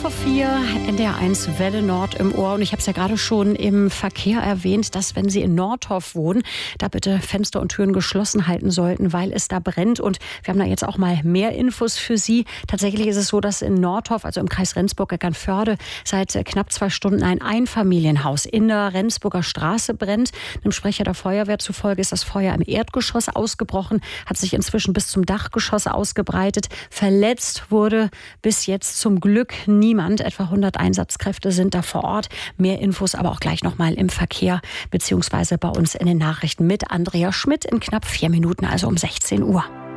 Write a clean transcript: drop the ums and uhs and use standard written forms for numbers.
4, NDR1 Welle Nord im Ohr. Und ich habe es ja gerade schon im Verkehr erwähnt, dass, wenn Sie in Nordhof wohnen, da bitte Fenster und Türen geschlossen halten sollten, weil es da brennt. Und wir haben da jetzt auch mal mehr Infos für Sie. Tatsächlich ist es so, dass in Nordhof, also im Kreis Rendsburg-Eckernförde, seit knapp 2 Stunden ein Einfamilienhaus in der Rendsburger Straße brennt. Einem Sprecher der Feuerwehr zufolge ist das Feuer im Erdgeschoss ausgebrochen, hat sich inzwischen bis zum Dachgeschoss ausgebreitet. Verletzt wurde bis jetzt zum Glück niemand. Etwa 100 Einsatzkräfte sind da vor Ort. Mehr Infos aber auch gleich nochmal im Verkehr beziehungsweise bei uns in den Nachrichten mit Andrea Schmidt in knapp 4 Minuten, also um 16 Uhr.